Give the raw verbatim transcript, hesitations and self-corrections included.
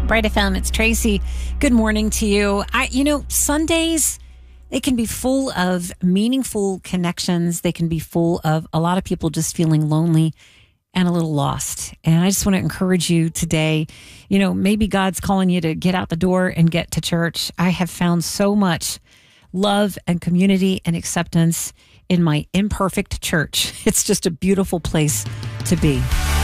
Bright F M, it's Tracy. Good morning to you. I, you know, Sundays, they can be full of meaningful connections. They can be full of a lot of people just feeling lonely and a little lost. And I just want to encourage you today, you know, maybe God's calling you to get out the door and get to church. I have found so much love and community and acceptance in my imperfect church. It's just a beautiful place to be.